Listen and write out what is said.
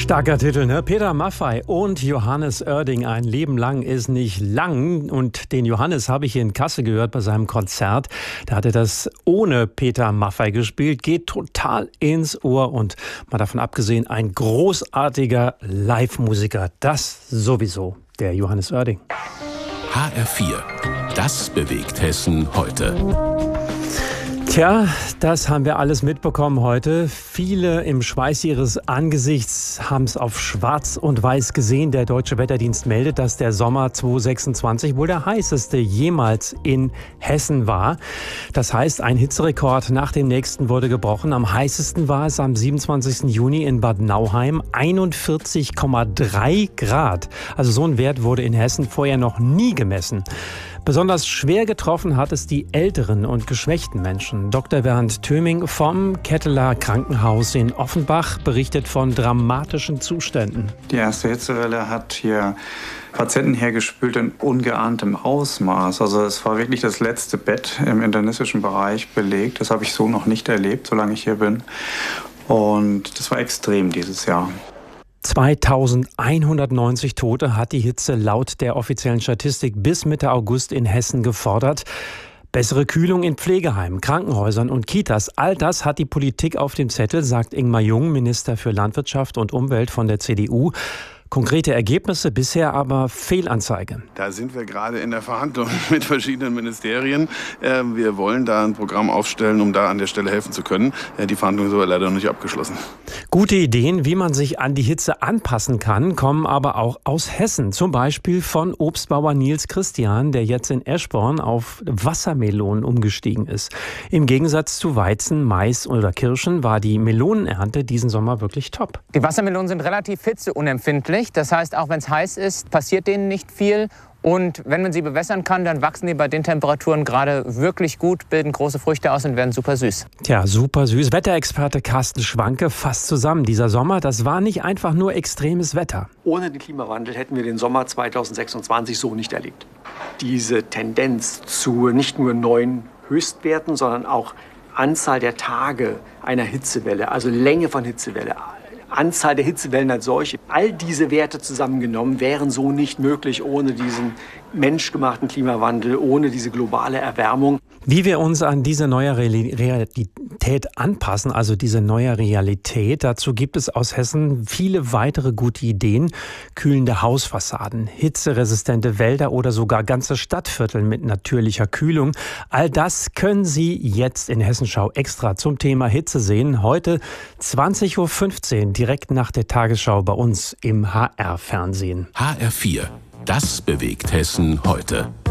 Starker Titel, ne? Peter Maffay und Johannes Oerding. Ein Leben lang ist nicht lang. Und den Johannes habe ich hier in Kassel gehört bei seinem Konzert. Da hat er das ohne Peter Maffay gespielt. Geht total ins Ohr. Und mal davon abgesehen, ein großartiger Live-Musiker. Das sowieso, der Johannes Oerding. HR4, das bewegt Hessen heute. Tja, das haben wir alles mitbekommen heute. Viele im Schweiß ihres Angesichts haben es auf Schwarz und Weiß gesehen. Der Deutsche Wetterdienst meldet, dass der Sommer 2026 wohl der heißeste jemals in Hessen war. Das heißt, ein Hitzerekord nach dem nächsten wurde gebrochen. Am heißesten war es am 27. Juni in Bad Nauheim, 41,3 Grad. Also so ein Wert wurde in Hessen vorher noch nie gemessen. Besonders schwer getroffen hat es die älteren und geschwächten Menschen. Dr. Bernd Thöming vom Ketteler Krankenhaus in Offenbach berichtet von dramatischen Zuständen. Die erste Hitzewelle hat hier Patienten hergespült in ungeahntem Ausmaß. Also es war wirklich das letzte Bett im internistischen Bereich belegt. Das habe ich so noch nicht erlebt, solange ich hier bin. Und das war extrem dieses Jahr. 2190 Tote hat die Hitze laut der offiziellen Statistik bis Mitte August in Hessen gefordert. Bessere Kühlung in Pflegeheimen, Krankenhäusern und Kitas, all das hat die Politik auf dem Zettel, sagt Ingmar Jung, Minister für Landwirtschaft und Umwelt von der CDU. Konkrete Ergebnisse bisher aber Fehlanzeige. Da sind wir gerade in der Verhandlung mit verschiedenen Ministerien. Wir wollen da ein Programm aufstellen, um da an der Stelle helfen zu können. Die Verhandlungen sind aber leider noch nicht abgeschlossen. Gute Ideen, wie man sich an die Hitze anpassen kann, kommen aber auch aus Hessen. Zum Beispiel von Obstbauer Nils Christian, der jetzt in Eschborn auf Wassermelonen umgestiegen ist. Im Gegensatz zu Weizen, Mais oder Kirschen war die Melonenernte diesen Sommer wirklich top. Die Wassermelonen sind relativ hitzeunempfindlich. Das heißt, auch wenn es heiß ist, passiert denen nicht viel. Und wenn man sie bewässern kann, dann wachsen die bei den Temperaturen gerade wirklich gut, bilden große Früchte aus und werden super süß. Tja, super süß. Wetterexperte Carsten Schwanke fasst zusammen. Dieser Sommer, das war nicht einfach nur extremes Wetter. Ohne den Klimawandel hätten wir den Sommer 2026 so nicht erlebt. Diese Tendenz zu nicht nur neuen Höchstwerten, sondern auch Anzahl der Tage einer Hitzewelle, also Länge von Hitzewelle, Anzahl der Hitzewellen als solche. All diese Werte zusammengenommen wären so nicht möglich ohne diesen menschgemachten Klimawandel, ohne diese globale Erwärmung. Wie wir uns an diese neue Realität anpassen, also diese neue Realität, dazu gibt es aus Hessen viele weitere gute Ideen. Kühlende Hausfassaden, hitzeresistente Wälder oder sogar ganze Stadtviertel mit natürlicher Kühlung. All das können Sie jetzt in Hessenschau extra zum Thema Hitze sehen. Heute 20.15 Uhr, direkt nach der Tagesschau bei uns im HR-Fernsehen. HR4, das bewegt Hessen heute.